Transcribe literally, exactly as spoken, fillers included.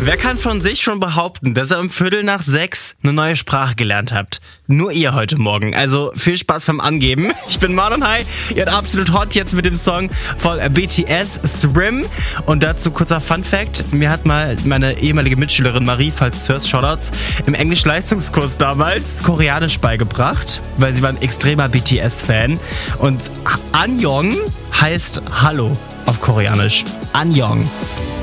Wer kann von sich schon behaupten, dass er um Viertel nach sechs eine neue Sprache gelernt habt? Nur ihr heute Morgen. Also viel Spaß beim Angeben. Ich bin Marlon High, ihr habt absolut hot jetzt mit dem Song von B T S, Swim. Und dazu kurzer Fun-Fact. Mir hat mal meine ehemalige Mitschülerin Marie, falls du hörst, Shoutouts, im Englisch-Leistungskurs damals Koreanisch beigebracht, weil sie war ein extremer B T S-Fan. Und Annyeong heißt Hallo auf Koreanisch. Annyeong.